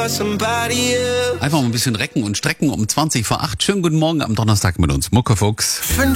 Einfach mal ein bisschen recken und strecken um 20 vor 8. Schönen guten Morgen am Donnerstag mit uns, Muckefuchs.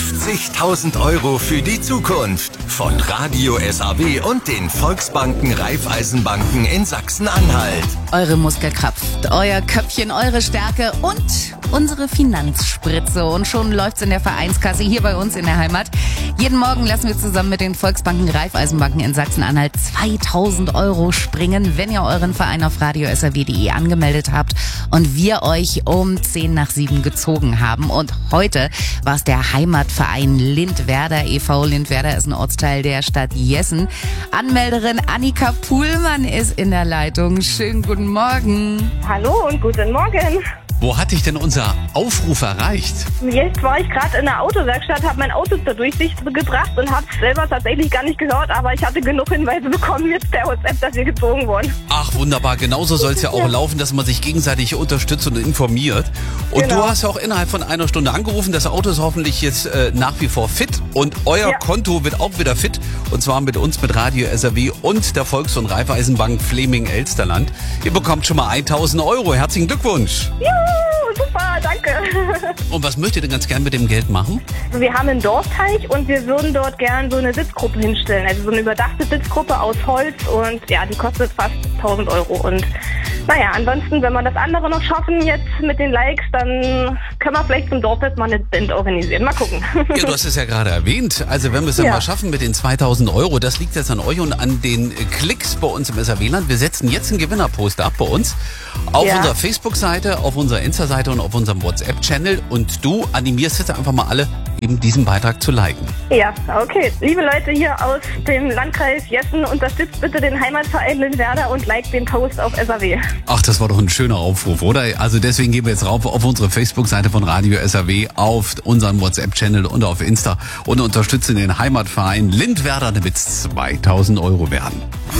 50.000 Euro für die Zukunft von Radio SAW und den Volksbanken Raiffeisenbanken in Sachsen-Anhalt. Eure Muskelkraft, euer Köpfchen, eure Stärke und unsere Finanzspritze. Und schon läuft's in der Vereinskasse hier bei uns in der Heimat. Jeden Morgen lassen wir zusammen mit den Volksbanken Raiffeisenbanken in Sachsen-Anhalt 2.000 Euro springen, wenn ihr euren Verein auf radiosaw.de angemeldet habt und wir euch um 6:50 gezogen haben. Und heute war es der Heimatverein Lindwerder e.V. Lindwerder ist ein Ortsteil der Stadt Jessen. Anmelderin Annika Puhlmann ist in der Leitung. Schönen guten Morgen. Hallo und guten Morgen. Wo hat dich denn unser Aufruf erreicht? Jetzt war ich gerade in der Autowerkstatt, habe mein Auto zur Durchsicht gebracht und habe es selber tatsächlich gar nicht gehört, aber ich hatte genug Hinweise bekommen jetzt per WhatsApp, dass wir gezogen wurden. Ach, wunderbar. Genauso soll es ja auch laufen, dass man sich gegenseitig unterstützt und informiert. Und Genau. Du hast ja auch innerhalb von einer Stunde angerufen. Das Auto ist hoffentlich jetzt nach wie vor fit und euer Konto wird auch wieder fit. Und zwar mit uns, mit Radio SAW und der Volks- und Raiffeisenbank Fleming-Elsterland. Ihr bekommt schon mal 1.000 Euro. Herzlichen Glückwunsch. Juhu, super, danke. Und was möchtet ihr denn ganz gern mit dem Geld machen? Wir haben einen Dorfteich und wir würden dort gern so eine Sitzgruppe hinstellen. Also so eine überdachte Sitzgruppe aus Holz und ja, die kostet fast 1.000 Euro. Und naja, ansonsten, wenn wir das andere noch schaffen jetzt mit den Likes, dann können wir vielleicht zum Dorffest mal eine Band organisieren. Mal gucken. Ja, du hast es ja gerade erwähnt. Also wenn wir es dann mal schaffen mit den 2.000 Euro, das liegt jetzt an euch und an den Klicks bei uns im SAW-Land. Wir setzen jetzt einen Gewinnerposter ab bei uns auf unserer Facebook-Seite, auf unserer Insta-Seite und auf unserem WhatsApp-Channel. Und du animierst jetzt einfach mal alle, eben diesen Beitrag zu liken. Ja, okay. Liebe Leute hier aus dem Landkreis Jessen, unterstützt bitte den Heimatverein Lindwerder und liked den Post auf SAW. Ach, das war doch ein schöner Aufruf, oder? Also deswegen gehen wir jetzt rauf auf unsere Facebook-Seite von Radio SAW, auf unseren WhatsApp-Channel und auf Insta und unterstützen den Heimatverein Lindwerder, damit es 2.000 Euro werden.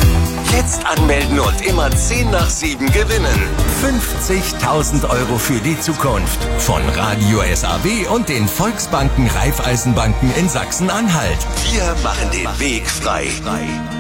Jetzt anmelden und immer 6:50 gewinnen. 50.000 Euro für die Zukunft von Radio SAW und den Volksbanken Raiffeisenbanken in Sachsen-Anhalt. Wir machen den Weg frei.